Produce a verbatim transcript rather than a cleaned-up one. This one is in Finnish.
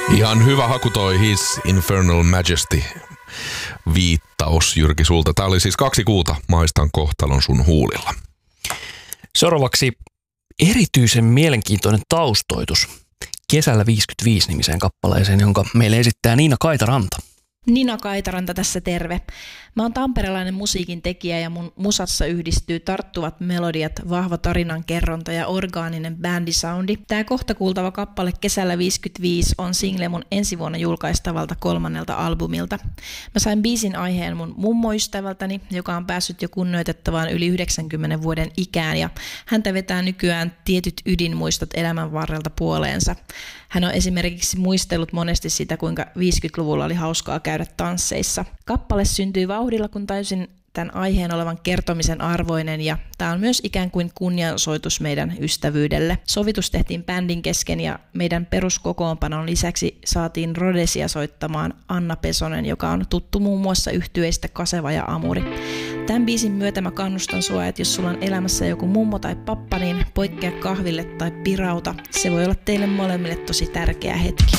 Ihan hyvä haku toi His Infernal Majesty viittaus, Jyrki, sulta. Tää oli siis kaksi kuuta, maistan kohtalon sun huulilla. Seuraavaksi erityisen mielenkiintoinen taustoitus Kesällä viisikymmentäviisi nimiseen kappaleeseen, jonka meille esittää Niina Kaitaranta. Nina Kaitaranta tässä terve. Mä oon tamperelainen musiikin tekijä ja mun musassa yhdistyy tarttuvat melodiat, vahva tarinankerronta ja orgaaninen bändisoundi. Tää kohta kuultava kappale Kesällä viisikymmentäviisi on single mun ensi vuonna julkaistavalta kolmannelta albumilta. Mä sain biisin aiheen mun mummoystävältäni, joka on päässyt jo kunnioitettavaan yli yhdeksänkymmenen vuoden ikään ja häntä vetää nykyään tietyt ydinmuistot elämän varrelta puoleensa. Hän on esimerkiksi muistellut monesti sitä, kuinka viisikymmentäluvulla oli hauskaa käydä tansseissa. Kappale syntyi vauhdilla, kun täysin tämän aiheen olevan kertomisen arvoinen ja tämä on myös ikään kuin kunniansoitus meidän ystävyydelle. Sovitus tehtiin bändin kesken ja meidän peruskokoonpanon lisäksi saatiin Rhodesia soittamaan Anna Pesonen, joka on tuttu muun muassa yhtyeistä Kaseva ja Amuri. Tämän biisin myötä mä kannustan sua, että jos sulla on elämässä joku mummo tai pappa, niin poikkea kahville tai pirauta. Se voi olla teille molemmille tosi tärkeä hetki.